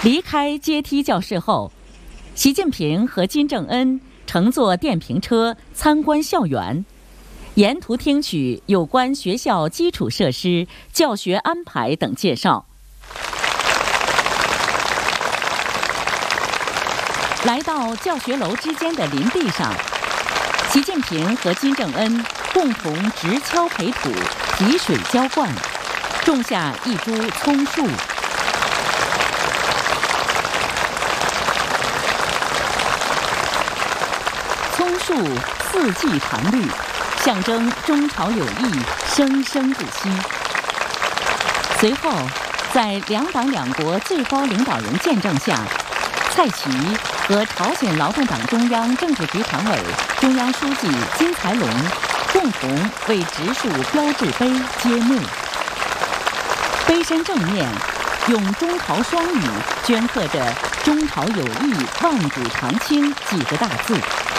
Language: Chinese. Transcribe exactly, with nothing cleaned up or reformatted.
离开阶梯教室后，习近平和金正恩乘坐电瓶车参观校园，沿途听取有关学校基础设施、教学安排等介绍。来到教学楼之间的林地上，习近平和金正恩共同直敲培土、提水浇灌，种下一株葱树。葱树四季常绿，象征中朝友谊生生不息。随后，在两党两国最高领导人见证下，蔡奇和朝鲜劳动党中央政治局常委、中央书记金才龙共同为植树标志碑揭幕。碑身正面用中朝双语镌刻着“中朝友谊，万古长青”几个大字。